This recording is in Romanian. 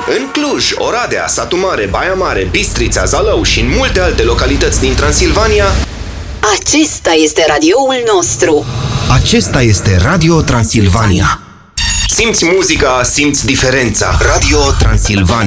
În Cluj, Oradea, Satu Mare, Baia Mare, Bistrița, Zalău și în multe alte localități din Transilvania, acesta este radioul nostru. Acesta este Radio Transilvania. Simți muzica, simți diferența. Radio Transilvania.